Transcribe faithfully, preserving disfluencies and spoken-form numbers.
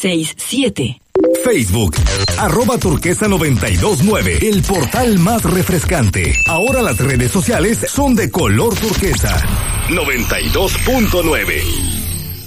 seis siete. Facebook, arroba turquesa noventa y dos nueve, el portal más refrescante. Ahora las redes sociales son de color turquesa. noventa y dos punto nueve.